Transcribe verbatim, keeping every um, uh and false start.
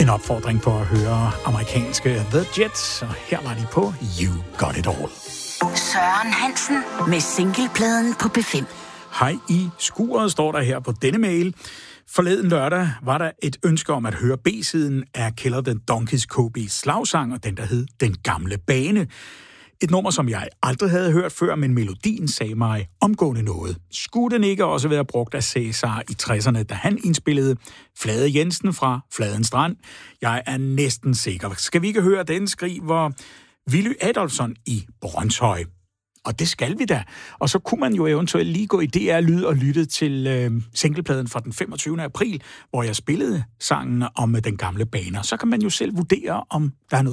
En opfordring på at høre amerikanske The Jets, og her var de på You Got It All. Søren Hansen med singlepladen på P fem. Hej i skuret, står der her på denne mail. Forleden lørdag var der et ønske om at høre B-siden af Killer the Donkeys K B's slagsang, og den der hed Den Gamle Bane. Et nummer, som jeg aldrig havde hørt før, men melodien sagde mig omgående noget. Skulle den ikke også være brugt af Cæsar i tresserne, da han indspillede Flade Jensen fra Fladen Strand? Jeg er næsten sikker. Skal vi ikke høre den, skriver Willy Adolfsson i Brønshøj? Og det skal vi da. Og så kunne man jo eventuelt lige gå i D R Lyd og lytte til øh, singlepladen fra den femogtyvende april, hvor jeg spillede sangen om Den Gamle Bane. Så kan man jo selv vurdere, om der er noget